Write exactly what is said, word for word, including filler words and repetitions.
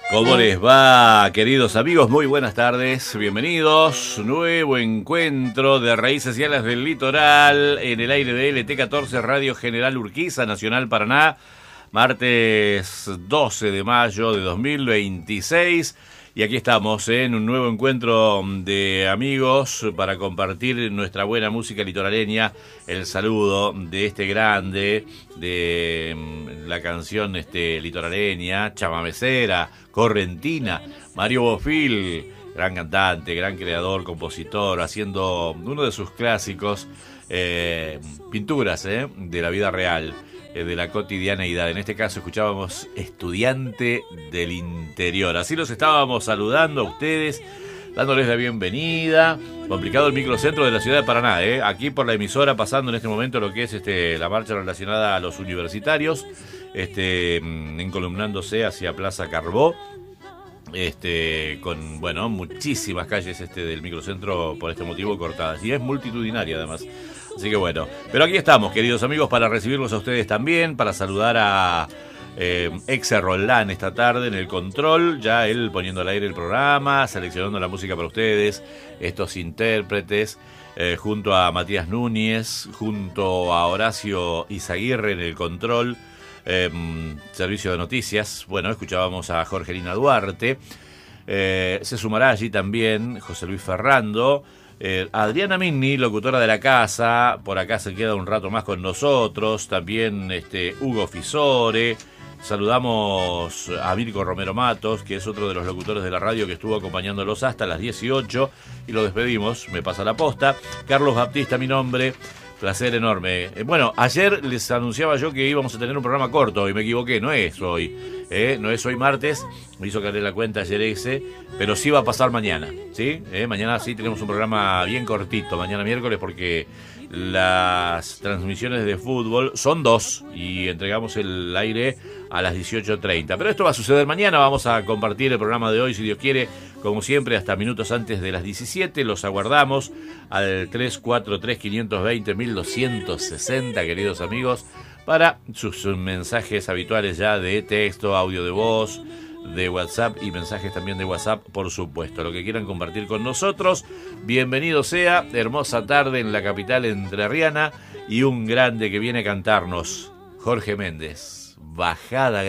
¿Cómo les va, queridos amigos? Muy buenas tardes, bienvenidos. Nuevo encuentro de Raíces y Alas del Litoral en el aire de L T catorce Radio General Urquiza, Nacional Paraná. Martes doce de mayo de dos mil veintiséis. Y aquí estamos ¿eh? en un nuevo encuentro de amigos para compartir nuestra buena música litoraleña. El saludo de este grande, de la canción este, litoraleña, chamamecera, correntina, Mario Bofill, gran cantante, gran creador, compositor, haciendo uno de sus clásicos, eh, pinturas ¿eh? de la vida real, de la cotidianeidad. En este caso escuchábamos Estudiante del Interior. Así los estábamos saludando a ustedes, dándoles la bienvenida. Complicado el microcentro de la ciudad de Paraná, ¿eh? Aquí por la emisora, pasando en este momento lo que es este la marcha relacionada a los universitarios, este encolumnándose hacia Plaza Carbó, este con, bueno, muchísimas calles este del microcentro por este motivo cortadas. Y es multitudinaria además. Así que bueno, pero aquí estamos, queridos amigos, para recibirlos a ustedes también, para saludar a eh, Exe Roldán esta tarde en el control, ya él poniendo al aire el programa, seleccionando la música para ustedes, estos intérpretes, eh, junto a Matías Núñez, junto a Horacio Izaguirre en el control, eh, servicio de noticias. Bueno, escuchábamos a Jorgelina Duarte, eh, se sumará allí también José Luis Ferrando. Eh, Adriana Minni, locutora de la casa, por acá se queda un rato más con nosotros. También este, Hugo Fisore. Saludamos a Mirko Romero Matos, que es otro de los locutores de la radio que estuvo acompañándolos hasta las dieciocho. Y lo despedimos, me pasa la posta. Carlos Baptista, mi nombre. Placer enorme. Eh, bueno, ayer les anunciaba yo que íbamos a tener un programa corto y me equivoqué, no es hoy. Eh, no es hoy martes, me hizo caer la cuenta ayer ese, pero sí va a pasar mañana, ¿sí? Eh, mañana sí tenemos un programa bien cortito, mañana miércoles, porque las transmisiones de fútbol son dos y entregamos el aire a las dieciocho treinta. Pero esto va a suceder mañana, vamos a compartir el programa de hoy, si Dios quiere, como siempre, hasta minutos antes de las diecisiete. Los aguardamos al tres cuatro tres, cinco dos cero, uno dos seis cero, queridos amigos, para sus mensajes habituales ya de texto, audio de voz, de WhatsApp y mensajes también de WhatsApp, por supuesto. Lo que quieran compartir con nosotros, bienvenido sea. Hermosa tarde en la capital entrerriana y un grande que viene a cantarnos, Jorge Méndez. Bajada